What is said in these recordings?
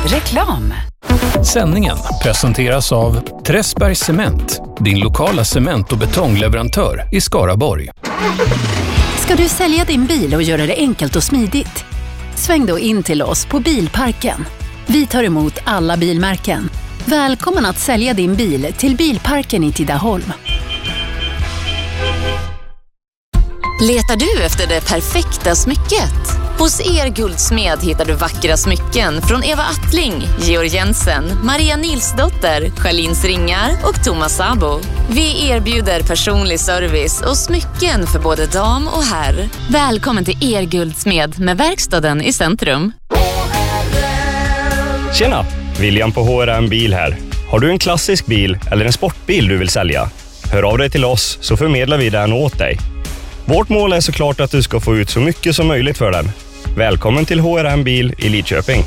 Reklam. Sändningen presenteras av Träsbergs Cement, din lokala cement- och betongleverantör i Skaraborg. Ska du sälja din bil och göra det enkelt och smidigt? Sväng då in till oss på Bilparken. Vi tar emot alla bilmärken. Välkommen att sälja din bil till Bilparken i Tidaholm. Letar du efter det perfekta smycket? Hos Guldsmed hittar du vackra smycken från Eva Attling, Georg Jensen, Maria Nilsdotter, Charlins Ringar och Thomas Sabo. Vi erbjuder personlig service och smycken för både dam och herr. Välkommen till Guldsmed med verkstaden i centrum. Tjena, William på HRM Bil här. Har du en klassisk bil eller en sportbil du vill sälja? Hör av dig till oss så förmedlar vi den åt dig. Vårt mål är såklart att du ska få ut så mycket som möjligt för den. Välkommen till HRM Bil i Lidköping.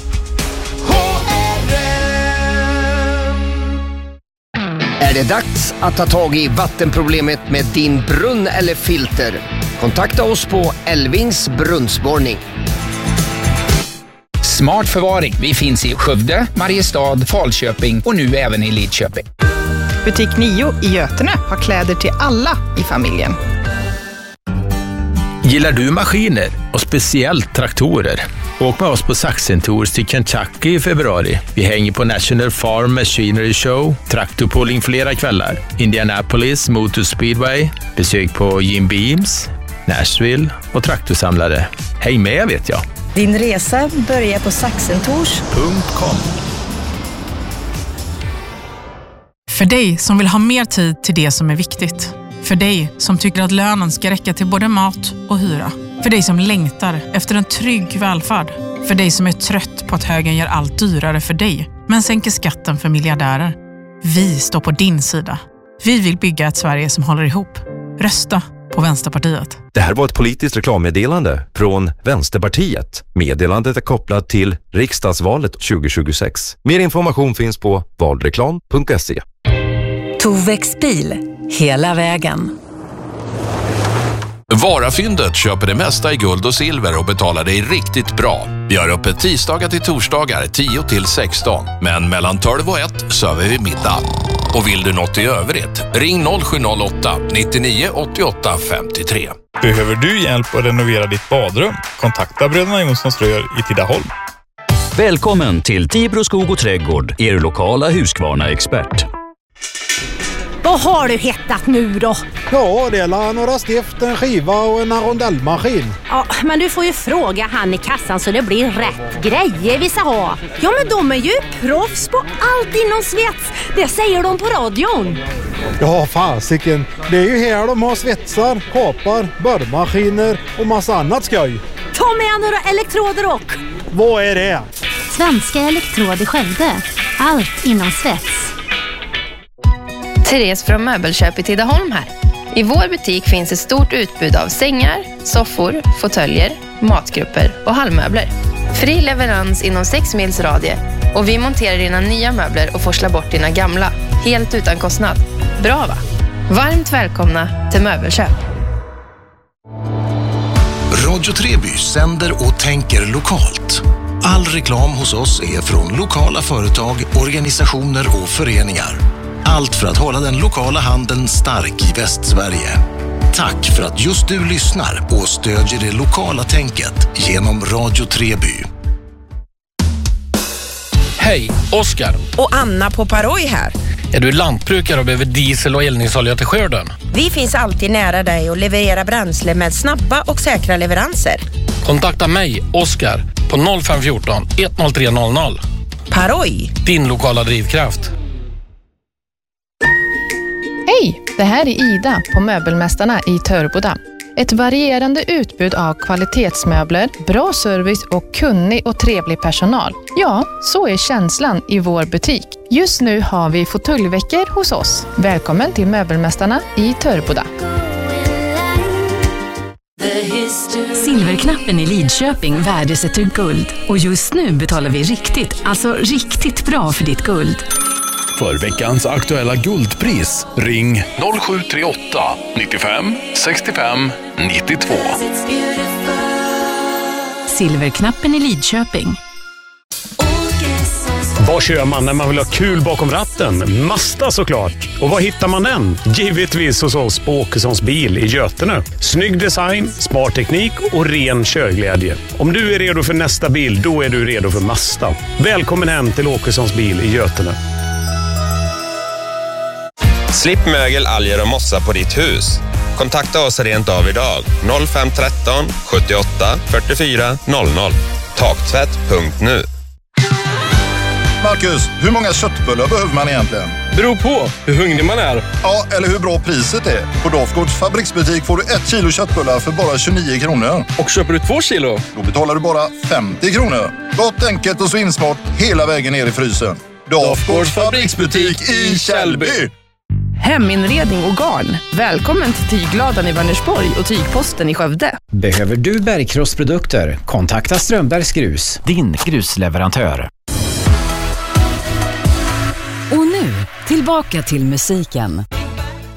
Är det dags att ta tag i vattenproblemet med din brunn eller filter? Kontakta oss på Elvings brunnsborrning. Smart förvaring. Vi finns i Skövde, Mariestad, Falköping och nu även i Lidköping. Butik 9 i Götene har kläder till alla i familjen. Gillar du maskiner och speciellt traktorer? Åk med oss på Saxen Tours till Kentucky i februari. Vi hänger på National Farm Machinery Show, traktorpooling flera kvällar, Indianapolis Motor Speedway, besök på Jim Beams, Nashville och traktorsamlare. Häng med vet jag. Din resa börjar på saxentours.com. För dig som vill ha mer tid till det som är viktigt. För dig som tycker att lönen ska räcka till både mat och hyra. För dig som längtar efter en trygg välfärd. För dig som är trött på att högern gör allt dyrare för dig, men sänker skatten för miljardärer. Vi står på din sida. Vi vill bygga ett Sverige som håller ihop. Rösta på Vänsterpartiet. Det här var ett politiskt reklammeddelande från Vänsterpartiet. Meddelandet är kopplat till riksdagsvalet 2026. Mer information finns på valreklam.se. Tovex bil. Hela vägen. Varafyndet köper det mesta i guld och silver och betalar dig riktigt bra. Vi har öppet tisdagar till torsdagar 10 till 16. Men mellan 12 och 1 söver vi middag. Och vill du något i övrigt? Ring 0708 99 88 53. Behöver du hjälp att renovera ditt badrum? Kontakta Bröderna Jonssons Rör i Tidaholm. Välkommen till Tibro skog och trädgård, er lokala Husqvarna-expert. Vad har du hittat nu då? Ja, det är några stift, en skiva och en rondellmaskin. Ja, men du får ju fråga han i kassan så det blir rätt grejer vi ska ha. Ja, men de är ju proffs på allt inom svets. Det säger de på radion. Ja, fasiken. Det är ju här de har svetsar, kapar, borrmaskiner och massa annat skoj. Ta med några elektroder och... Vad är det? Svenska Elektrod i Skövde. Allt inom svets. Therese från Möbelköp i Tidaholm här. I vår butik finns ett stort utbud av sängar, soffor, fåtöljer, matgrupper och hallmöbler. Fri leverans inom 6 mils radie och vi monterar dina nya möbler och forslar bort dina gamla, helt utan kostnad. Bra va? Varmt välkomna till Möbelköp. Radio Treby sänder och tänker lokalt. All reklam hos oss är från lokala företag, organisationer och föreningar. Allt för att hålla den lokala handeln stark i Västsverige. Tack för att just du lyssnar och stödjer det lokala tänket genom Radio Treby. Hej, Oskar. Och Anna på Paroj här. Är du lantbrukare och behöver diesel och eldningsolja till skörden? Vi finns alltid nära dig och levererar bränsle med snabba och säkra leveranser. Kontakta mig, Oskar, på 0514 10300. Paroj. Din lokala drivkraft. Hej, det här är Ida på Möbelmästarna i Törboda. Ett varierande utbud av kvalitetsmöbler, bra service och kunnig och trevlig personal. Ja, så är känslan i vår butik. Just nu har vi fåtöljveckor hos oss. Välkommen till Möbelmästarna i Törboda. Silverknappen i Lidköping värdesätter guld. Och just nu betalar vi riktigt bra för ditt guld. För veckans aktuella guldpris, ring 0738 95 65 92. Silverknappen i Lidköping. Vad kör man när man vill ha kul bakom ratten? Mazda såklart. Och var hittar man den? Givetvis hos oss på Åkessons bil i Götene. Snygg design, smart teknik och ren körglädje. Om du är redo för nästa bil, då är du redo för Mazda. Välkommen hem till Åkessons bil i Götene. Slipp mögel, alger och mossa på ditt hus. Kontakta oss rent av idag. 0513 78 44 00. Taktvätt.nu. Marcus, hur många köttbullar behöver man egentligen? Beror på hur hungrig man är. Ja, eller hur bra priset är. På Dafgårds fabriksbutik får du 1 kilo köttbullar för bara 29 kronor. Och köper du 2 kilo? Då betalar du bara 50 kronor. Gott, enkelt och svinsmart hela vägen ner i frysen. Dafgårds fabriksbutik i Källby. Heminredning och garn. Välkommen till Tygladan i Vänersborg och Tygposten i Skövde. Behöver du bergkrossprodukter? Kontakta Strömbergs Grus, din grusleverantör. Och nu, tillbaka till musiken.